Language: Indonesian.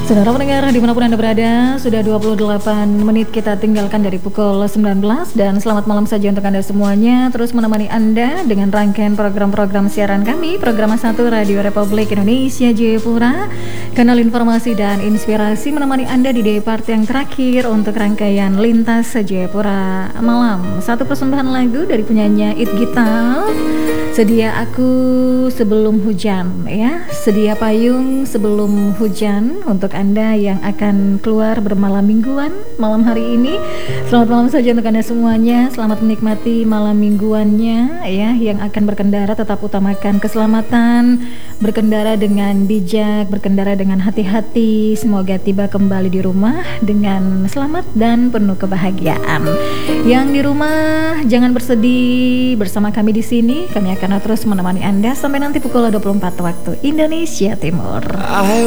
Saudara pendengar dimanapun Anda berada, sudah 28 menit kita tinggalkan dari pukul 19 dan selamat malam saja untuk Anda semuanya. Terus menemani Anda dengan rangkaian program-program siaran kami, Program 1 Radio Republik Indonesia Jayapura, kanal informasi dan inspirasi menemani Anda di day part yang terakhir untuk rangkaian Lintas Jayapura Malam. Satu persembahan lagu dari penyanyi It Gita, Sedia Aku Sebelum Hujan, ya. Sedia payung sebelum hujan untuk Anda yang akan keluar bermalam mingguan malam hari ini. Selamat malam saja untuk Anda semuanya. Selamat menikmati malam mingguannya, ya. Yang akan berkendara tetap utamakan keselamatan, berkendara dengan bijak, berkendara dengan hati-hati. Semoga tiba kembali di rumah dengan selamat dan penuh kebahagiaan. Yang di rumah jangan bersedih, bersama kami di sini. Kami akan terus menemani Anda sampai nanti pukul 24 waktu Indonesia Timur.